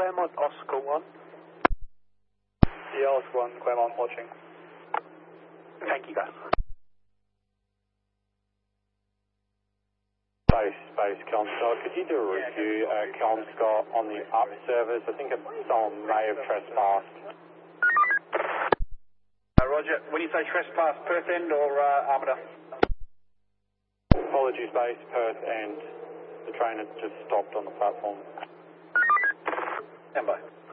Claremont, Oscar 1. Yeah, Oscar 1, Claremont watching. Thank you, guys. Space, Kelmscott. Could you do a review at Kelmscott on the up service? I think someone may have trespassed. Roger. When you say trespass, Perth End or Armada? Apologies, base, Perth End. The train had just stopped on the platform. Stand by.